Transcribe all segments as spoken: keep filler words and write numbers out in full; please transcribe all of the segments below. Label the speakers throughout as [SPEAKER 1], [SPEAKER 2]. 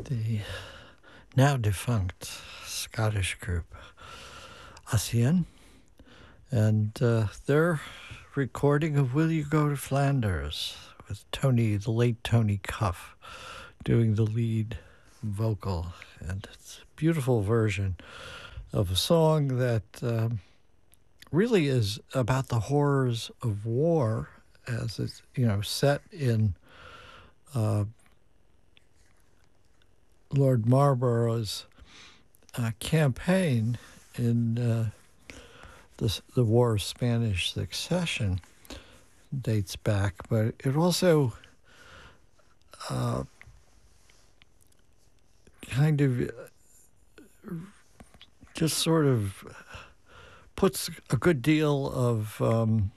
[SPEAKER 1] the now defunct Scottish group Ossian, and uh, their recording of Will You Go to Flanders with Tony, the late Tony Cuff, doing the lead vocal. And it's a beautiful version of a song that um, really is about the horrors of war, as it's, you know, set in uh, Lord Marlborough's uh, campaign in uh, the, the War of Spanish Succession, dates back, but it also uh, kind of just sort of puts a good deal of um,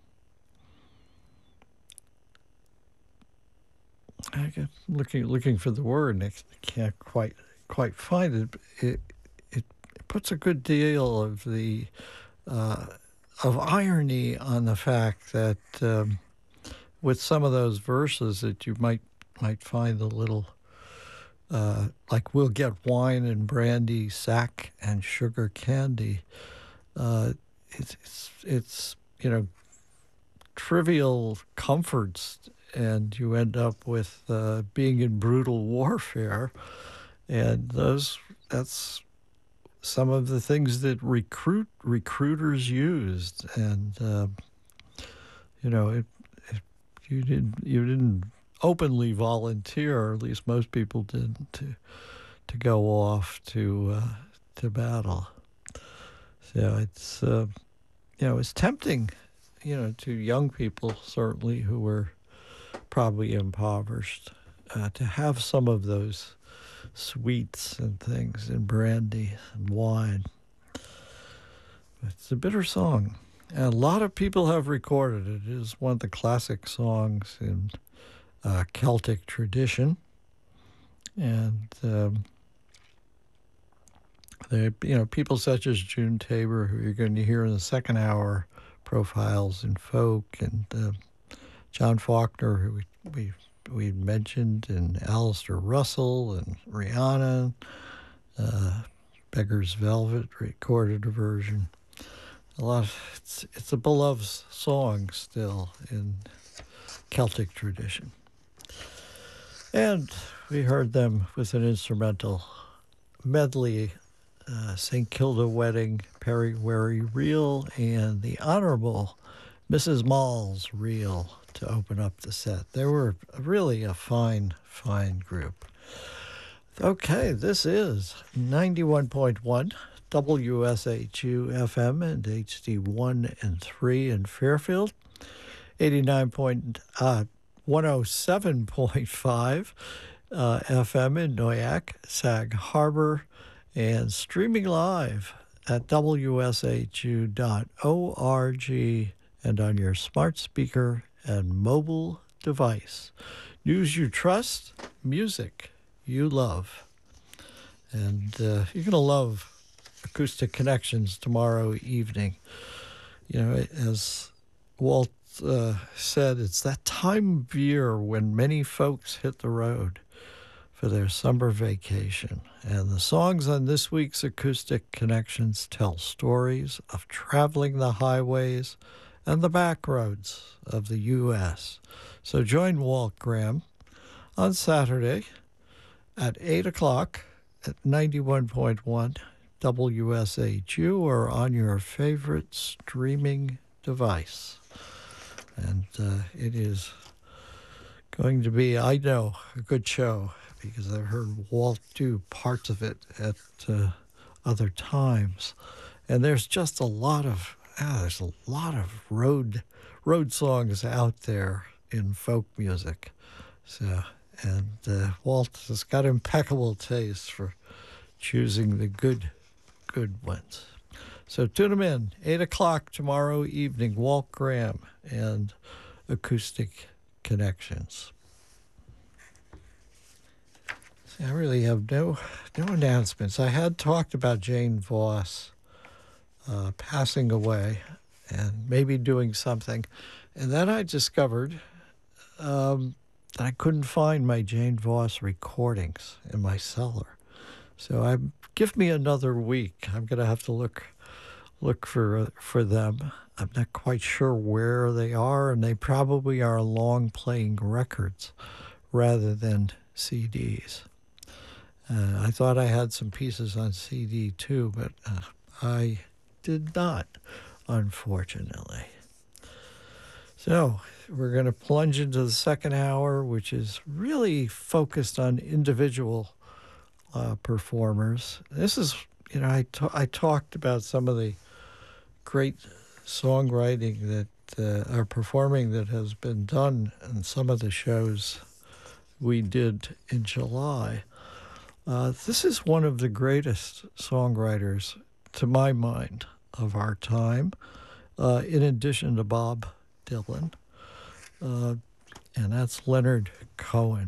[SPEAKER 1] I get looking looking for the word, and I can't quite quite find it. It it puts a good deal of the uh, of irony on the fact that um, with some of those verses that you might might find a little uh, like we'll get wine and brandy, sack and sugar candy. Uh, it's it's it's you know trivial comforts, and you end up with uh, being in brutal warfare, and those that's some of the things that recruit recruiters used, and uh, you know it, it, you didn't you didn't openly volunteer, or at least most people didn't, to to go off to uh, to battle. So it's uh, you know it's tempting, you know, to young people certainly who were probably impoverished uh, to have some of those sweets and things and brandy and wine. It's a bitter song. And a lot of people have recorded it. It is one of the classic songs in uh, Celtic tradition. And um, there, you know, people such as June Tabor, who you're going to hear in the second hour profiles in folk, and uh, John Faulkner, who we we we mentioned, and Alistair Russell and Rihanna. Uh, Beggar's Velvet recorded a version. A lot. Of, it's it's a beloved song still in Celtic tradition. And we heard them with an instrumental medley, uh, Saint Kilda Wedding, Perry Wary Reel, and the Honorable Missus Moll's Reel to open up the set. They were really a fine, fine group. Okay, this is ninety-one point one W S H U F M and H D one and three in Fairfield, eighty-nine point, uh, one oh seven point five uh, F M in Noyac, Sag Harbor, and streaming live at W S H U dot org and on your smart speaker and mobile device. News you trust, music you love. And uh, you're going to love Acoustic Connections tomorrow evening. You know, as Walt uh, said, it's that time of year when many folks hit the road for their summer vacation. And the songs on this week's Acoustic Connections tell stories of traveling the highways and the back roads of the U S So join Walt Graham on Saturday at eight o'clock at ninety-one point one W S H U or on your favorite streaming device. And uh, it is going to be, I know, a good show because I've heard Walt do parts of it at uh, other times. And there's just a lot of, ah, there's a lot of road road songs out there in folk music. So, and uh, Walt has got impeccable taste for choosing the good, good ones. So tune them in, eight o'clock tomorrow evening, Walt Graham and Acoustic Connections. See, I really have no, no announcements. I had talked about Jane Voss uh, passing away and maybe doing something. And then I discovered um, that I couldn't find my Jane Voss recordings in my cellar. So I give me another week. I'm going to have to look look for uh, for them. I'm not quite sure where they are, and they probably are long playing records rather than C Ds. Uh, I thought I had some pieces on C D too, but uh, I did not, unfortunately. So we're going to plunge into the second hour, which is really focused on individual uh, performers. This is, you know, I, t- I talked about some of the great songwriting that uh, are performing that has been done in some of the shows we did in July. Uh, this is one of the greatest songwriters, to my mind, of our time, uh, in addition to Bob Dylan, uh, and that's Leonard Cohen.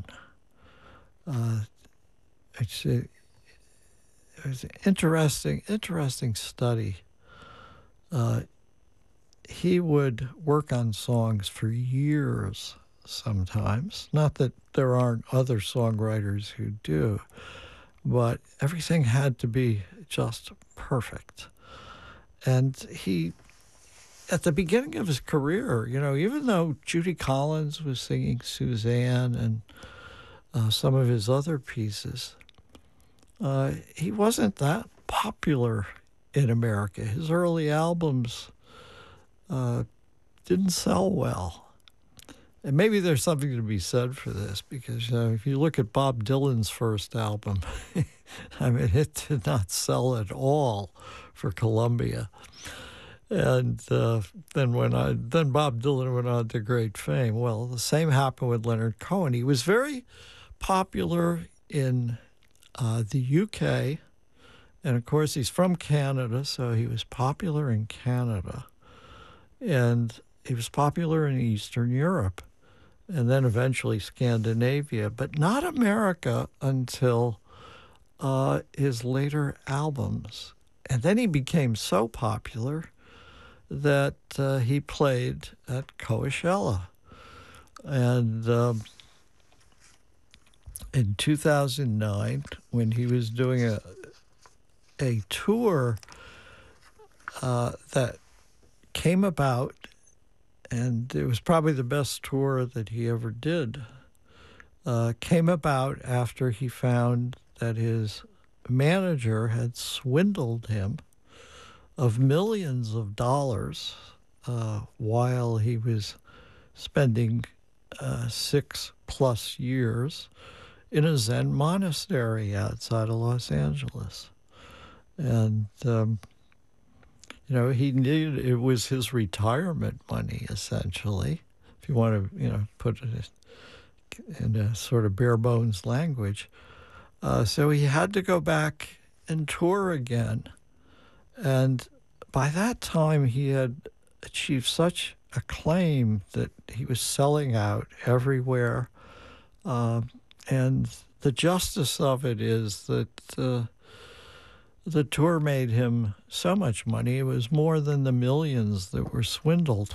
[SPEAKER 1] Uh, it's, a, it's an interesting, interesting study. Uh, he would work on songs for years sometimes. Not that there aren't other songwriters who do, but everything had to be just perfect. And he, at the beginning of his career, you know, even though Judy Collins was singing Suzanne and uh, some of his other pieces, uh, he wasn't that popular in America. His early albums uh, didn't sell well. And maybe there's something to be said for this, because uh, if you look at Bob Dylan's first album, I mean, it did not sell at all for Columbia. And uh, then when I then Bob Dylan went on to great fame. Well, the same happened with Leonard Cohen. He was very popular in uh, the U K, and of course he's from Canada, so he was popular in Canada, and he was popular in Eastern Europe, and then eventually Scandinavia, but not America until uh, his later albums. And then he became so popular that uh, he played at Coachella. And um, in two thousand nine, when he was doing a, a tour uh, that came about, and it was probably the best tour that he ever did, uh, came about after he found that his manager had swindled him of millions of dollars uh, while he was spending uh, six plus years in a Zen monastery outside of Los Angeles. And, um, you know, he needed, it was his retirement money, essentially, if you want to, you know, put it in a sort of bare bones language. Uh, so he had to go back and tour again. And by that time, he had achieved such acclaim that he was selling out everywhere. Uh, and the justice of it is that uh, the tour made him so much money. It was more than the millions that were swindled,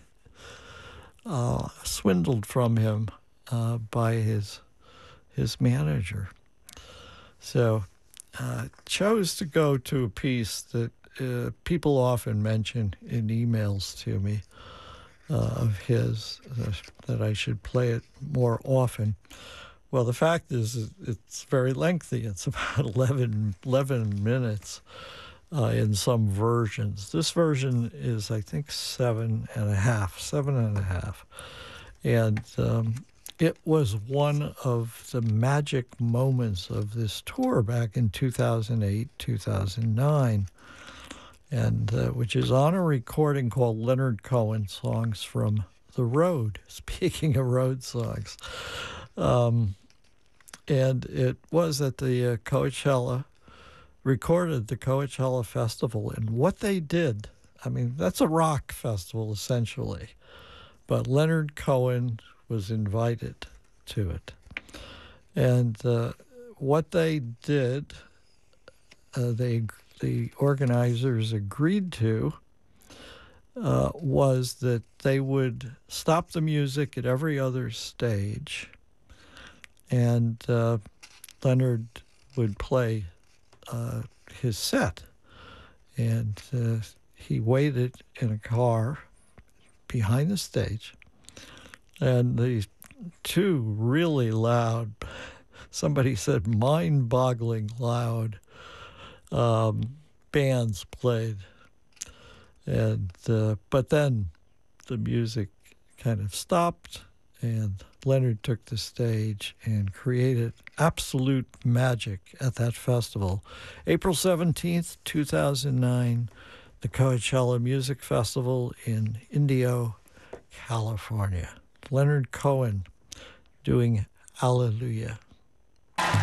[SPEAKER 1] uh, swindled from him uh, by his his manager. So uh, chose to go to a piece that uh, people often mention in emails to me uh, of his, uh, that I should play it more often. Well, the fact is it's very lengthy. It's about eleven, eleven minutes uh, in some versions. This version is, I think, seven and a half, seven and a half. And um, it was one of the magic moments of this tour back in two thousand eight, two thousand nine, and uh, which is on a recording called Leonard Cohen Songs from the Road. Speaking of road songs. Um, and it was at the uh, Coachella, recorded the Coachella Festival. And what they did, I mean, that's a rock festival, essentially. But Leonard Cohen was invited to it. And uh, what they did, uh, they the organizers agreed to, uh, was that they would stop the music at every other stage and uh, Leonard would play uh, his set, and uh, he waited in a car behind the stage, and these two really loud, somebody said mind-boggling loud um, bands played, and uh, but then the music kind of stopped, and Leonard took the stage and created absolute magic at that festival. April seventeenth, two thousand nine, the Coachella Music Festival in Indio, California. Leonard Cohen doing Hallelujah.